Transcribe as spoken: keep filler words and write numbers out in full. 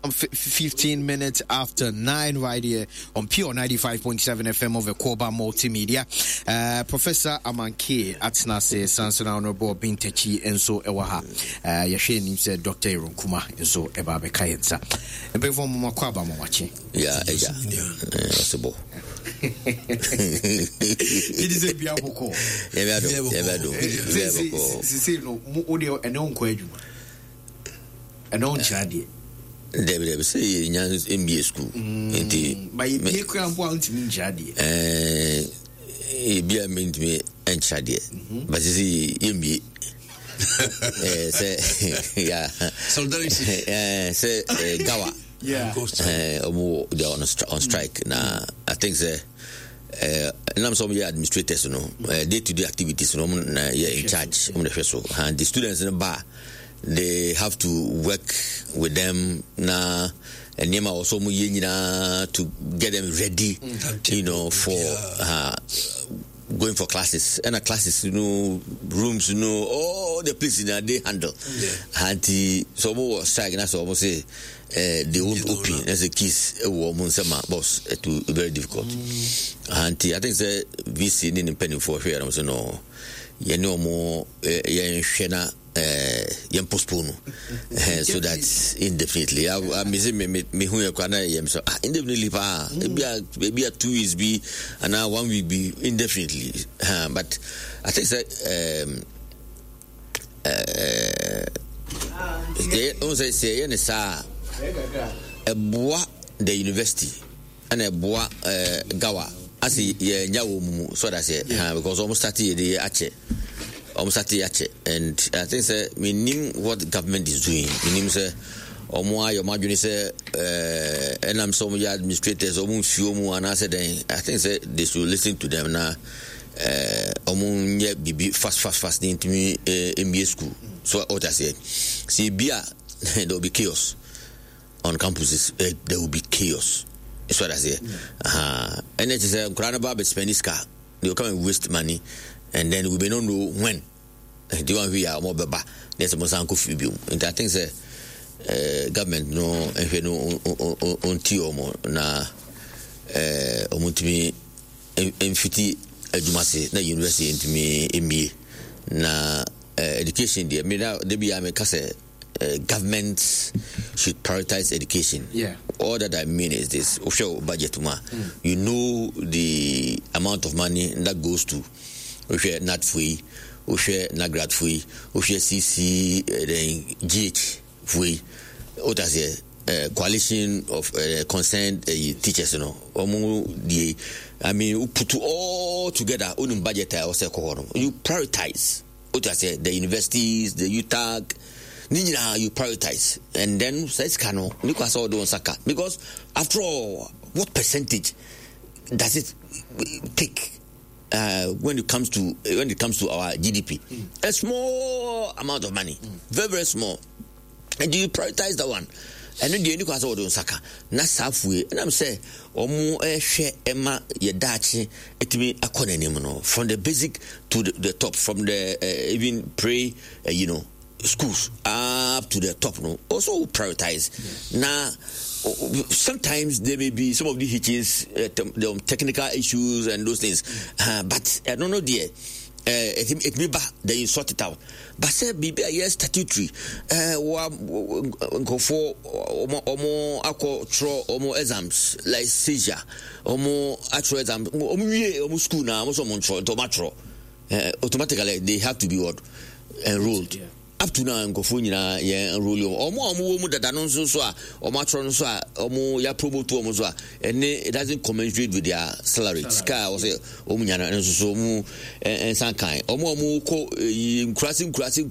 fifteen minutes after nine right here on Pure ninety-five point seven F M of Ekoba Multimedia. Uh, Professor Amanke Atnase Sanson Honorable Bintechi Enso Ewaha. Uh, Yashin said Doctor Runkuma Enso Ebabe Kayensa. And before Makwaba Mawachi. Yeah, yeah. Possible. It is a Biaboko. Yeah, Biaboko. Cicero, Mudio, and on Quaju. And on Chadi. David say in M B A school. By a crown point in Chadi. Eh, be a mean to me and Chadi. But you see, M B A. Say, yeah. Solidarity. Eh, say, Gawa. Yeah. Uh, more they are on, stri- on strike. Mm. Now, I think the uh, and I'm some administrators, you know, uh, day-to-day activities, you know, uh, yeah, in charge. And the students in the bar, they have to work with them now. And Nema also to get them ready, you know, for uh, going for classes. And the classes, you know, rooms, you know, all the places that they handle. Yeah. And the so more strike, and that's almost say. Uh, they won't open as a kiss a woman sama boss it will be very difficult mm. And I think the V C in penny for here I was no you know more yen shena yen postpone so that indefinitely I I miss me me who you can I so indefinitely pa maybe maybe two weeks be and now one week be indefinitely uh, but I think that um uh they also say yen sa a bois the university and a bois uh, gawa as ye nyawo so that say because almost started the ache almost started ache and I think say we name what government is doing we name say omo ayo madwini say uh and I'm some administrators omo few omo and I said I think say they should listen to them now uh omo nye bibi fast fast fast into me M B A school so what I say see bia there will be chaos on campuses. Uh, there will be chaos. That's what I say. Yeah. Uh, and it is a grand about spending car. They will come and waste money, and then we may not know when. Do you want to hear more baba? There's a Mosanko Fibium. And I think the uh, government no, and we know on Tiomo na Omutimi Mfiti Jumasi na university into me M B A na education. There, me now there be a case. Uh, governments should prioritize education. Yeah. All that I mean is this: show budget, mm. You know the amount of money that goes to not free, not grad free, C C, then G H free. What I say? Uh, coalition of uh, concerned uh, teachers, you know. The, I mean, you put all together. On budget, you prioritize. What I say? The universities, the U T A G. You prioritize and then says cano because all don't saka because after all what percentage does it take uh, when it comes to when it comes to our G D P? Mm. A small amount of money, mm. very very small, and do you prioritize that one? And then the because all don't saka that's halfway and I'm say omo eh share emma ye dachi etimi akona from the basic to the, the top from the uh, even pre uh, you know schools up to the top, no. Also prioritize. Yeah. Now, sometimes there may be some of the hitches, uh, the technical issues and those things. Uh, but I don't know, dear. Uh, it, it may be then you sort it out. But say be a yes statutory. Uh, go for omo ako tro omo exams like seizure, omo actual exams, omo omo school na omo so montro tomatro. Automatically they have to be what enrolled. Yeah. Up to now, go for na yeah enroll you. Omo omo omo that no so so a omo atro no so a omo ya promote omo so a and it doesn't commensurate with their salary. Scar was say omo nya na so so omo en san kan. Omo omo ko crossing crossing